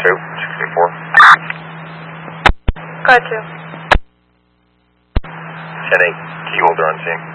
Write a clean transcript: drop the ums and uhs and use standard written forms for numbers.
624. Car 2. 10-8, key holder on scene.